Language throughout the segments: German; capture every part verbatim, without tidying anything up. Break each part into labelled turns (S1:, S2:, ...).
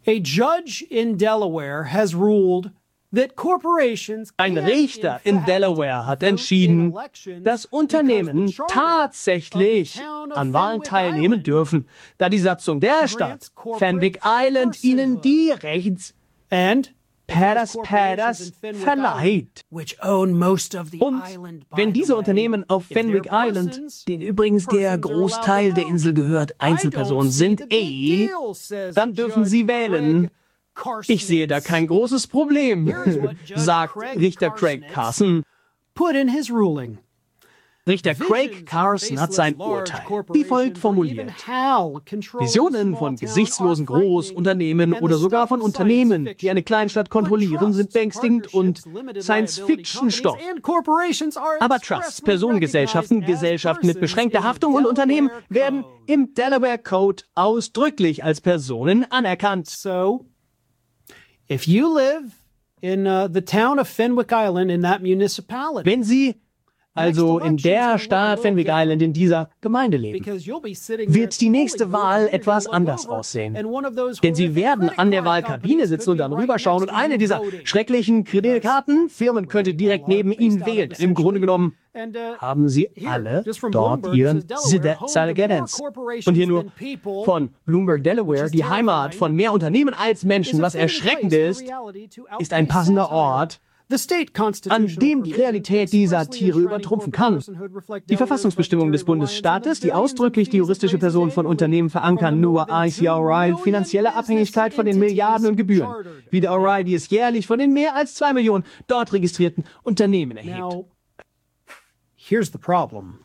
S1: A judge in Delaware has ruled that corporations
S2: Ein Richter in Delaware hat entschieden, dass Unternehmen tatsächlich an Wahlen teilnehmen dürfen, da die Satzung der Stadt Fenwick Island ihnen die Rechts
S1: and
S2: Padas Padas verleiht.
S1: which own most of the
S2: Und
S1: island, by
S2: wenn
S1: the
S2: diese
S1: way.
S2: Unternehmen auf
S1: If they're
S2: Fenwick Island,
S1: persons,
S2: denen übrigens der
S1: persons are
S2: Großteil
S1: allowed to
S2: der Insel
S1: vote.
S2: gehört,
S1: I don't
S2: Einzelpersonen
S1: see
S2: sind
S1: the big
S2: eh,
S1: deal, says
S2: dann dürfen
S1: Judge
S2: sie wählen.
S1: Craig Carson.
S2: Ich sehe da kein großes Problem,
S1: Here's what Judge
S2: sagt
S1: Craig
S2: Richter Craig
S1: Carson
S2: Carson.
S1: put in his ruling.
S2: Richter Craig Carson hat sein Urteil wie folgt formuliert. Visionen von gesichtslosen Großunternehmen oder sogar von Unternehmen, die eine Kleinstadt kontrollieren, sind beängstigend und Science-Fiction-Stoff. Aber Trusts, Personengesellschaften, Gesellschaften mit beschränkter Haftung und Unternehmen werden im Delaware Code ausdrücklich als Personen anerkannt.
S1: So, if you live in uh, the town of Fenwick Island in that municipality,
S2: Wenn Sie also in der Stadt Fenwick Island, in dieser Gemeinde leben,
S1: because you'll be sitting there
S2: wird die nächste Wahl etwas anders aussehen. Denn Sie werden an der Wahlkabine sitzen und dann rüberschauen und eine dieser schrecklichen Kreditkartenfirmen könnte direkt neben Ihnen wählen. Im Grunde genommen haben Sie alle dort Ihren Side-Gedens. Und hier nur von Bloomberg, Delaware, die Heimat von mehr Unternehmen als Menschen, was erschreckend ist, ist ein passender Ort, an dem die Realität die Satire übertrumpfen kann. Die Verfassungsbestimmungen des Bundesstaates, die ausdrücklich die juristische Person von Unternehmen verankern, nur I C R I finanzielle Abhängigkeit von den Milliarden und Gebühren, wie der O R I, die es jährlich von den mehr als zwei Millionen dort registrierten Unternehmen erhebt.
S1: Now, here's the problem.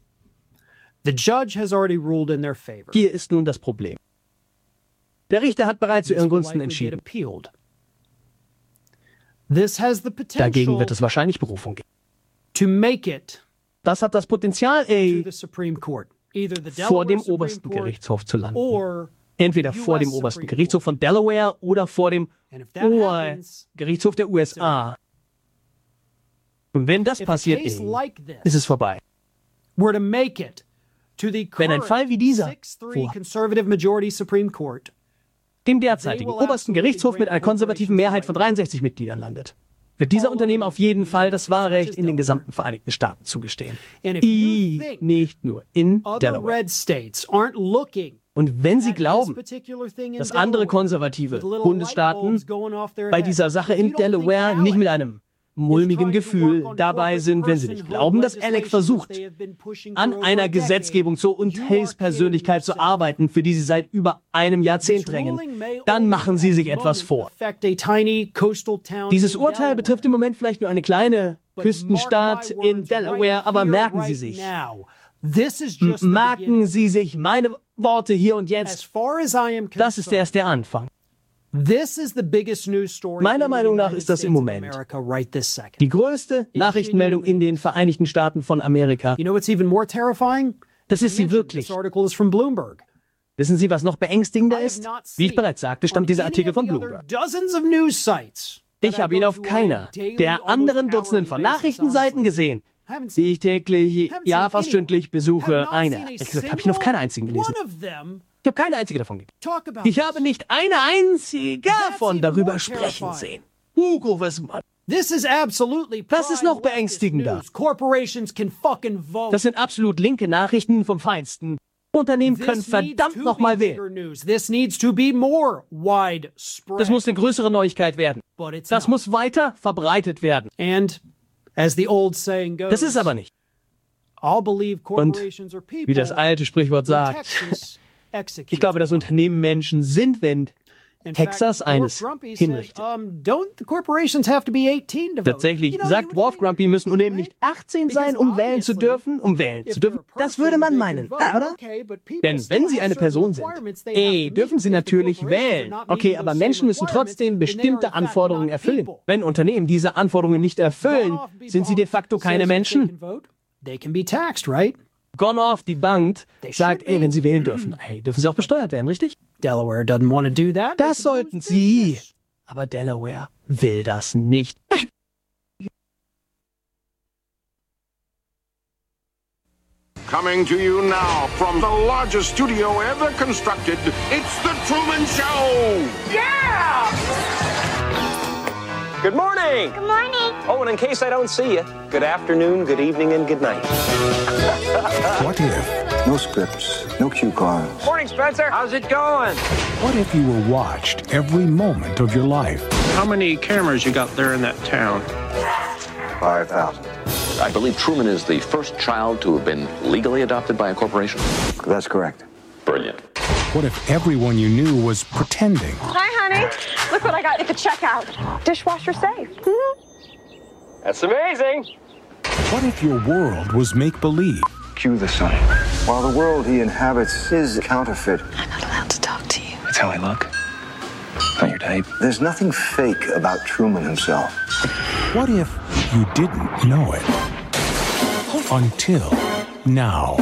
S1: The judge has already ruled in their favor.
S2: Hier ist nun das Problem. Der Richter hat bereits zu ihren Gunsten entschieden.
S1: This has the
S2: Dagegen
S1: potential
S2: wird es wahrscheinlich Berufung geben.
S1: to make it
S2: Das hat das Potenzial,
S1: to
S2: ey,
S1: the Supreme Court. Either the
S2: vor
S1: Delaware
S2: dem
S1: Supreme
S2: obersten
S1: Court
S2: Gerichtshof zu landen.
S1: or
S2: Entweder vor dem obersten Gerichtshof von Delaware oder vor dem
S1: and if that happens,
S2: Obergerichtshof der U S A. Und wenn das
S1: if a
S2: passiert,
S1: case
S2: ey,
S1: like this
S2: ist es vorbei.
S1: were to make it to the
S2: Wenn ein Fall wie dieser
S1: six three
S2: vor
S1: conservative majority Supreme Court,
S2: dem derzeitigen obersten Gerichtshof mit einer konservativen Mehrheit von dreiundsechzig Mitgliedern landet, wird dieser Unternehmen auf jeden Fall das Wahlrecht in den gesamten Vereinigten Staaten zugestehen.
S1: and if you
S2: I,
S1: think
S2: nicht nur in
S1: other
S2: Delaware.
S1: red states aren't looking
S2: Und wenn Sie
S1: at this
S2: glauben,
S1: particular thing in
S2: dass andere
S1: Delaware
S2: konservative
S1: with little
S2: Bundesstaaten
S1: light bulbs going off their
S2: bei
S1: head,
S2: dieser Sache
S1: if you
S2: in
S1: don't think
S2: Delaware nicht mit
S1: Alec
S2: einem mulmigen Gefühl dabei sind, wenn sie nicht glauben, dass Alec versucht, an einer Gesetzgebung zur Unheilspersönlichkeit zu arbeiten, für die sie seit über einem Jahrzehnt drängen, dann machen sie sich etwas vor. Dieses Urteil betrifft im Moment vielleicht nur eine kleine Küstenstadt in Delaware, aber merken Sie sich, merken Sie sich meine Worte hier und jetzt, das ist erst der Anfang. Meiner Meinung nach ist das im Moment die größte Nachrichtenmeldung in den Vereinigten Staaten von Amerika. Das ist sie wirklich. Wissen Sie, was noch beängstigender ist? Wie ich bereits sagte, stammt dieser Artikel von Bloomberg. Ich habe ihn auf keiner der anderen Dutzenden von Nachrichtenseiten gesehen, die ich täglich, ja fast stündlich besuche. Eine. Ich gesagt, habe ich ihn auf keiner einzigen gelesen. Ich habe keine einzige davon gelesen. Ich habe nicht eine einzige davon darüber sprechen sehen. Hugo, was Mann. Das ist noch beängstigender. Das sind absolut linke Nachrichten vom Feinsten. Unternehmen können verdammt nochmal wählen. Das muss eine größere Neuigkeit werden. Das muss weiter verbreitet werden. Das ist aber nicht. Und wie das alte Sprichwort sagt, ich glaube, dass Unternehmen Menschen sind, wenn Texas eines hinrichtet. Tatsächlich sagt Wolf Grumpy, müssen Unternehmen nicht achtzehn sein, um wählen zu dürfen, um wählen zu dürfen. Das würde man meinen, oder? Denn wenn sie eine Person sind, ey, dürfen sie natürlich wählen. Okay, aber Menschen müssen trotzdem bestimmte Anforderungen erfüllen. Wenn Unternehmen diese Anforderungen nicht erfüllen, sind sie de facto keine Menschen. Gone off debunked sagt, ey, wenn sie wählen dürfen, hey, dürfen sie auch besteuert werden, richtig?
S1: Delaware doesn't want to do that.
S2: Das sollten sie. Aber Delaware will das nicht.
S3: Coming to you now from the largest studio ever constructed, it's The Truman Show!
S4: Yeah! Good morning!
S5: Good morning!
S4: Oh, and in case I don't see you, good afternoon, good evening, and good night.
S6: What if?
S7: No scripts, no cue cards.
S4: Morning, Spencer. How's it going?
S6: What if you were watched every moment of your life?
S8: How many cameras you got there in that town?
S7: five thousand.
S9: I believe Truman is the first child to have been legally adopted by a corporation.
S7: That's correct.
S9: Brilliant.
S6: What if everyone you knew was pretending?
S10: Hi, honey. Look what I got at the checkout. Dishwasher safe. Mm-hmm.
S4: That's amazing.
S6: What if your world was make-believe?
S7: Cue the sun. While the world he inhabits is counterfeit.
S10: I'm not allowed to talk to you.
S7: That's how I look. Not your type. There's nothing fake about Truman himself.
S6: What if you didn't know it? Until now.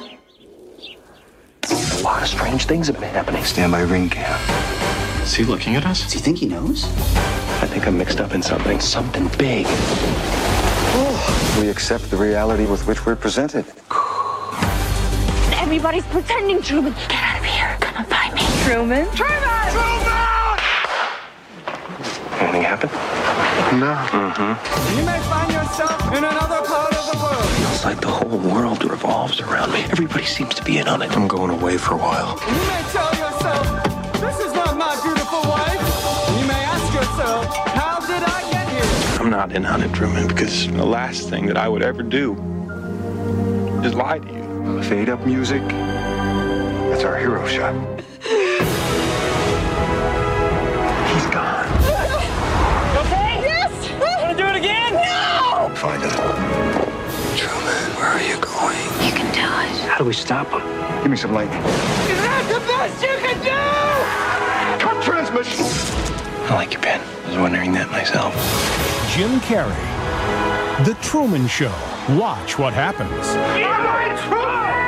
S4: A lot of strange things have been happening.
S7: Stand by ring cam.
S11: Is he looking at us?
S12: Does he think he knows?
S4: I think I'm mixed up in something. Something big.
S7: Oh. We accept the reality with which we're presented.
S10: Everybody's pretending, Truman. Get out of here. Come and find me. Truman? Truman!
S4: Truman! Anything happen?
S7: No.
S4: Mm-hmm.
S13: You may find yourself in another part of the world.
S4: Feels like the whole world revolves around me. Everybody seems to be in on it.
S7: I'm going away for a while.
S13: You may tell yourself, this is not my beautiful wife. And you may ask yourself, how did I get here?
S8: I'm not in on it, Truman, because the last thing that I would ever do is lie to you.
S7: Fade up music. That's our hero shot. He's gone.
S10: Okay? Yes!
S4: Want to do it again?
S10: No!
S7: Find him. Truman, where are you going?
S10: You can do it.
S4: How do we stop him?
S7: Give me some lightning.
S13: Is that the best you can do?
S7: Cut transmission!
S4: I like your pen. I was wondering that myself.
S6: Jim Carrey. The Truman Show. Watch what happens.
S13: Truman!